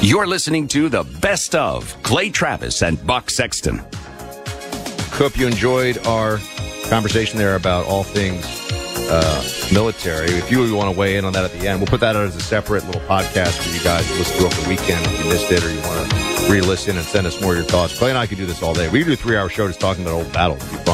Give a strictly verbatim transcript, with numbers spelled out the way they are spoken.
You're listening to the best of Clay Travis and Buck Sexton. Hope you enjoyed our conversation there about all things uh, military. If you want to weigh in on that at the end, we'll put that out as a separate little podcast for you guys to listen to over the weekend if you missed it or you want to re-listen and send us more of your thoughts. Clay and I could do this all day. We could do a three-hour show just talking about old battles. It'd be fun.